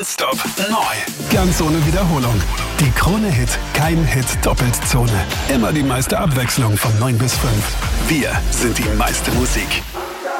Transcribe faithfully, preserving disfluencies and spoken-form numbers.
Nonstop neu. Ganz ohne Wiederholung. Die Krone-Hit Kein Hit Doppeltzone. Immer die meiste Abwechslung von neun bis fünf. Wir sind die meiste Musik.